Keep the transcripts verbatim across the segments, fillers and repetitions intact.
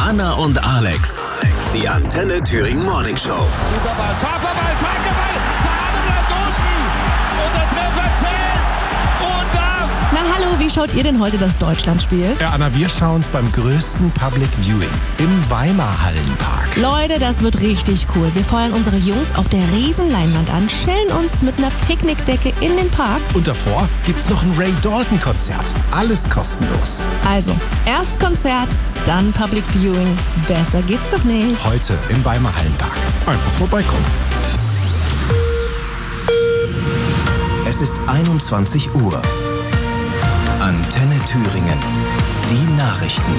Anna und Alex. Die Antenne Thüringen Morning Show. Guter Ball, scharfer Ball, Flanke Ball, Fahne bleibt unten und der Treffer zählt und darf. Na hallo, wie schaut ihr denn heute das Deutschlandspiel? Ja, Anna, wir schauen uns beim größten Public Viewing im Weimar Hallenpark. Leute, das wird richtig cool. Wir feuern unsere Jungs auf der riesen Leinwand an, chillen uns mit einer Picknickdecke in den Park. Und davor gibt's noch ein Ray Dalton Konzert. Alles kostenlos. Also, erst Konzert, dann Public Viewing. Besser geht's doch nicht. Heute im Weimar Hallenpark. Einfach vorbeikommen. Es ist einundzwanzig Uhr. Antenne Thüringen. Die Nachrichten.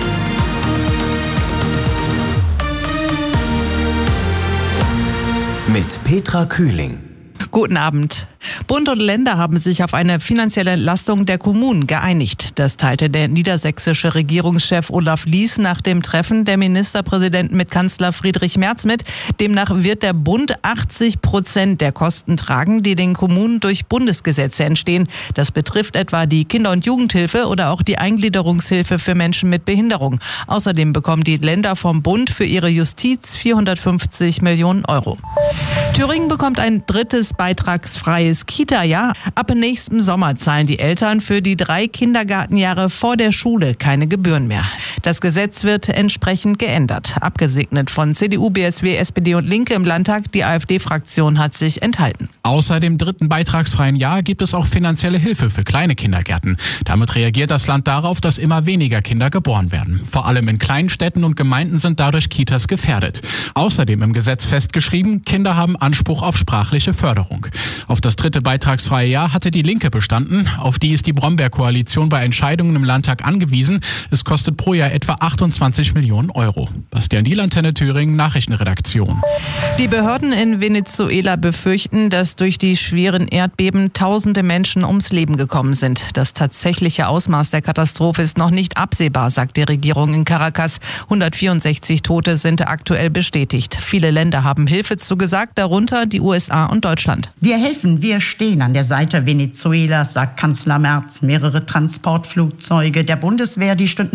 Mit Petra Kühling. Guten Abend. Bund und Länder haben sich auf eine finanzielle Entlastung der Kommunen geeinigt. Das teilte der niedersächsische Regierungschef Olaf Lies nach dem Treffen der Ministerpräsidenten mit Kanzler Friedrich Merz mit. Demnach wird der Bund achtzig Prozent der Kosten tragen, die den Kommunen durch Bundesgesetze entstehen. Das betrifft etwa die Kinder- und Jugendhilfe oder auch die Eingliederungshilfe für Menschen mit Behinderung. Außerdem bekommen die Länder vom Bund für ihre Justiz vierhundertfünfzig Millionen Euro. Thüringen bekommt ein drittes beitragsfreies Kita-Jahr. Ab nächstem Sommer zahlen die Eltern für die drei Kindergartenjahre vor der Schule keine Gebühren mehr. Das Gesetz wird entsprechend geändert. Abgesegnet von C D U, B S W, S P D und Linke im Landtag. Die AfD-Fraktion hat sich enthalten. Außer dem dritten beitragsfreien Jahr gibt es auch finanzielle Hilfe für kleine Kindergärten. Damit reagiert das Land darauf, dass immer weniger Kinder geboren werden. Vor allem in kleinen Städten und Gemeinden sind dadurch Kitas gefährdet. Außerdem im Gesetz festgeschrieben, Kinder haben Anspruch auf sprachliche Förderung. Auf das dritte beitragsfreie Jahr hatte die Linke bestanden. Auf die ist die Brombeer-Koalition bei Entscheidungen im Landtag angewiesen. Es kostet pro Jahr etwa achtundzwanzig Millionen Euro. Bastian Diel, Antenne Thüringen, Nachrichtenredaktion. Die Behörden in Venezuela befürchten, dass durch die schweren Erdbeben tausende Menschen ums Leben gekommen sind. Das tatsächliche Ausmaß der Katastrophe ist noch nicht absehbar, sagt die Regierung in Caracas. hundertvierundsechzig Tote sind aktuell bestätigt. Viele Länder haben Hilfe zugesagt, darunter die U S A und Deutschland. Wir helfen, wir stehen an der Seite Venezuelas, sagt Kanzler Merz. Mehrere Transportflugzeuge der Bundeswehr, die stünden